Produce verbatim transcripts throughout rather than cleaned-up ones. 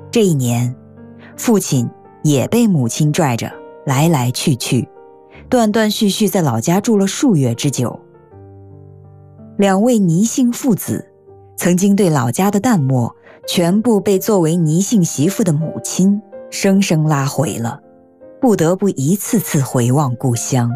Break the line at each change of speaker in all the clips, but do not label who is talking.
这一年，父亲也被母亲拽着来来去去，断断续续在老家住了数月之久。两位倪姓父子曾经对老家的淡漠，全部被作为倪姓媳妇的母亲生生拉回了，不得不一次次回望故乡。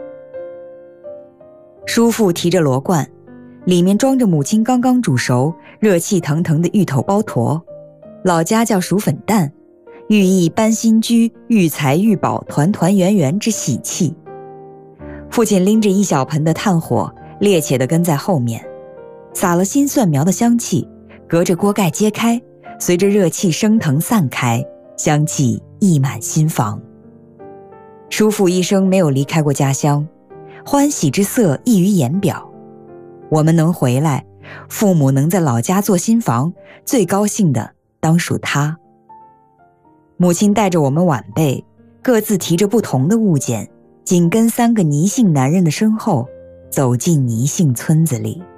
叔父提着箩罐，里面装着母亲刚刚煮熟、热气腾腾的芋头包坨，老家叫薯粉蛋，寓意搬新居、育财育宝、团团圆圆之喜气。父亲拎着一小盆的炭火，趔趄地跟在后面，撒了新蒜苗的香气，隔着锅盖揭开，随着热气升腾散开，香气溢满心房。叔父一生没有离开过家乡，欢喜之色溢于言表。我们能回来，父母能在老家做新房，最高兴的当属他。母亲带着我们晚辈，各自提着不同的物件，紧跟三个倪姓男人的身后，走进倪姓村子里。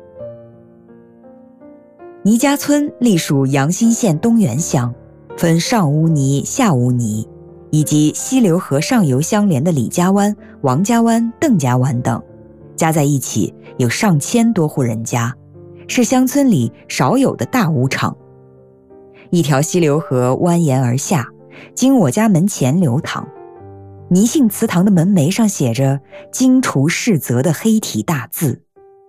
倪家村隶属阳新县东源乡，分上乌倪、下乌倪，以及溪流河上游相连的李家湾、王家湾、邓家湾等，加在一起有上千多户人家，是乡村里少有的大屋场。一条溪流河蜿蜒而下，经我家门前流淌。倪姓祠堂的门楣上写着“荆除世泽”的黑体大字。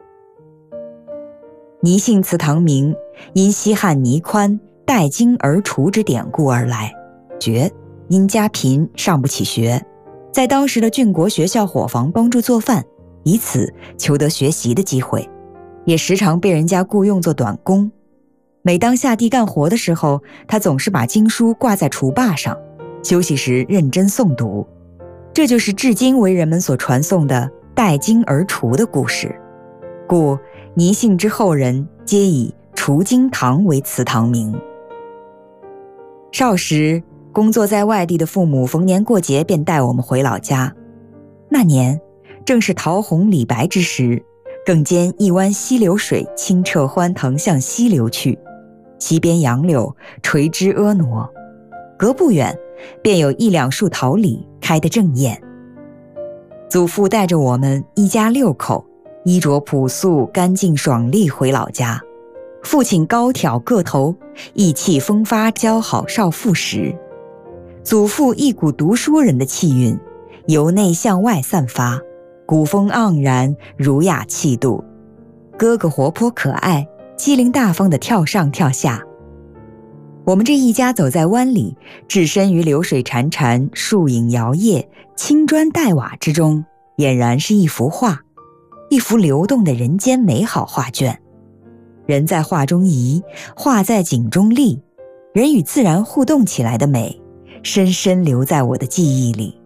倪姓祠堂名因西汉倪宽带荆而除之典故而来，爵因家贫上不起学，在当时的郡国学校伙房帮助做饭，以此求得学习的机会，也时常被人家雇用做短工。每当下地干活的时候，他总是把经书挂在厨把上，休息时认真诵读。这就是至今为人们所传颂的带荆而除的故事，故倪姓之后人皆以除荆堂为祠堂名。少时工作在外地的父母逢年过节便带我们回老家，那年正是桃红李白之时，更兼一湾溪流水清澈欢腾向西流去，溪边杨柳垂枝婀娜，隔不远便有一两树桃李开得正艳。祖父带着我们一家六口，衣着朴素干净爽利回老家。父亲高挑个头，意气风发姣好少妇时；祖父一股读书人的气韵，由内向外散发，古风盎然，儒雅气度。哥哥活泼可爱，机灵大方地跳上跳下。我们这一家走在湾里，置身于流水潺潺、树影摇曳、青砖黛瓦之中，俨然是一幅画，一幅流动的人间美好画卷。人在画中移，画在景中立，人与自然互动起来的美，深深留在我的记忆里。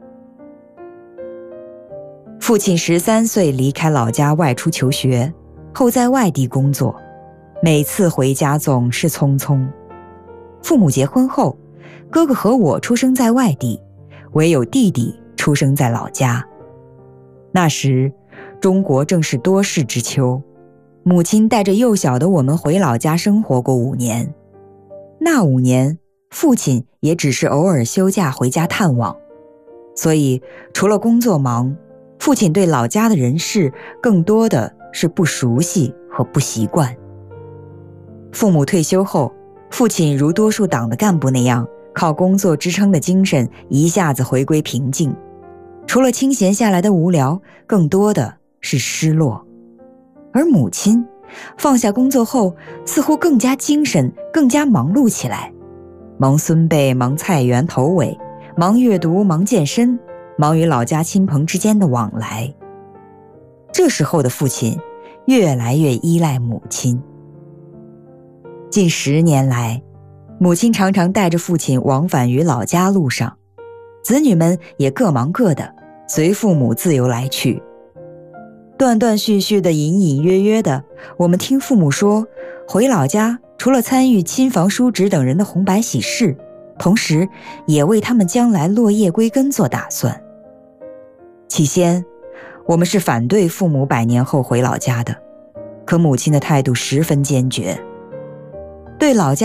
父亲十三岁离开老家外出求学，后在外地工作，每次回家总是匆匆。父母结婚后，哥哥和我出生在外地，唯有弟弟出生在老家。那时中国正是多事之秋，母亲带着幼小的我们回老家生活过五年。那五年父亲也只是偶尔休假回家探望，所以除了工作忙，父亲对老家的人事更多的是不熟悉和不习惯。父母退休后，父亲如多数党的干部那样，靠工作支撑的精神一下子回归平静，除了清闲下来的无聊，更多的是失落。而母亲放下工作后，似乎更加精神，更加忙碌起来，忙孙辈，忙菜园头尾，忙阅读，忙健身，忙于老家亲朋之间的往来。这时候的父亲越来越依赖母亲。近十年来，母亲常常带着父亲往返于老家路上，子女们也各忙各的，随父母自由来去。断断续续的，隐隐约约的，我们听父母说，回老家除了参与亲房叔侄等人的红白喜事，同时也为他们将来落叶归根做打算。起先我们是反对父母百年后回老家的，可母亲的态度十分坚决，对老家